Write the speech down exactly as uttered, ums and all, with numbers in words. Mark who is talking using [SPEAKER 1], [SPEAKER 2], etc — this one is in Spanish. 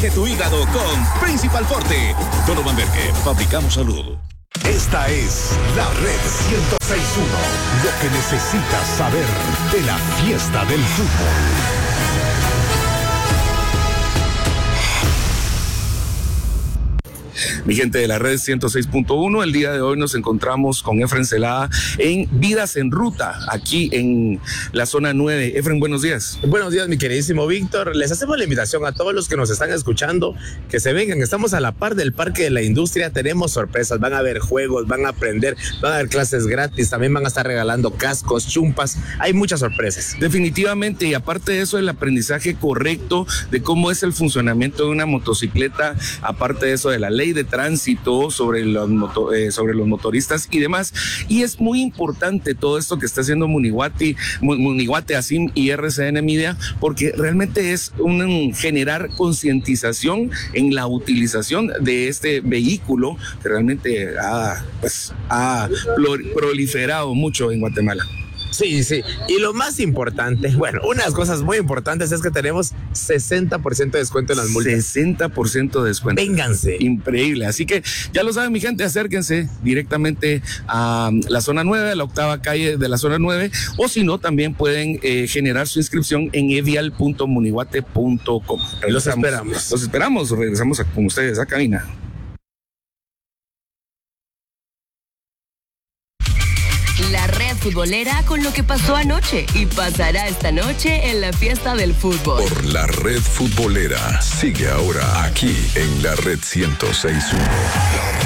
[SPEAKER 1] Protege tu hígado con Principal Forte. Donovan Berge, fabricamos salud.
[SPEAKER 2] Esta es la Red ciento seis punto uno. Lo que necesitas saber de la fiesta del fútbol.
[SPEAKER 3] Mi gente de la Red ciento seis punto uno, el día de hoy nos encontramos con Efren Celada en Vidas en Ruta, aquí en la zona nueve. Efren, buenos días.
[SPEAKER 4] Buenos días, mi queridísimo Víctor. Les hacemos la invitación a todos los que nos están escuchando que se vengan. Estamos a la par del Parque de la Industria, tenemos sorpresas, van a haber juegos, van a aprender, van a haber clases gratis, también van a estar regalando cascos, chumpas, hay muchas sorpresas.
[SPEAKER 3] Definitivamente, y aparte de eso, el aprendizaje correcto de cómo es el funcionamiento de una motocicleta, aparte de eso de la ley de tránsito sobre los, moto, eh, sobre los motoristas y demás. Y es muy importante todo esto que está haciendo Munihuati, Munihuate, Asim y R C N Media, porque realmente es un generar concientización en la utilización de este vehículo que realmente ha, pues, ha proliferado mucho en Guatemala.
[SPEAKER 4] Sí, sí. Y lo más importante, bueno, unas cosas muy importantes es que tenemos sesenta por ciento de descuento en las multas.
[SPEAKER 3] sesenta por ciento de descuento.
[SPEAKER 4] Vénganse.
[SPEAKER 3] Increíble. Así que ya lo saben, mi gente, acérquense directamente a la zona nueve, a la octava calle de la zona nueve, o si no, también pueden eh, generar su inscripción en evial punto munihuate punto com.
[SPEAKER 4] Los esperamos.
[SPEAKER 3] Los esperamos. Regresamos a, con ustedes a cabina.
[SPEAKER 5] La red futbolera con lo que pasó anoche y pasará esta noche en la fiesta del fútbol.
[SPEAKER 2] Por la red futbolera. Sigue ahora aquí en la Red ciento seis punto uno.